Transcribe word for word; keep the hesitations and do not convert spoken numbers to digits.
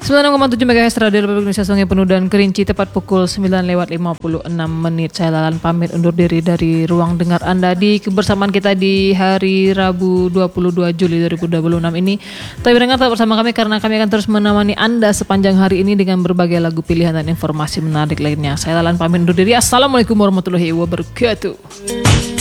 sembilan puluh enam koma tujuh MHz Radio Republik Indonesia Sungai Penuh dan Kerinci, tepat pukul sembilan lewat lima puluh enam menit. Saya Lalan pamit undur diri dari ruang dengar Anda di kebersamaan kita di hari Rabu dua puluh dua Juli dua ribu dua puluh enam ini. Tapi dengar tetap bersama kami karena kami akan terus menemani Anda sepanjang hari ini dengan berbagai lagu pilihan dan informasi menarik lainnya. Saya Lalan pamit undur diri. Assalamualaikum warahmatullahi wabarakatuh.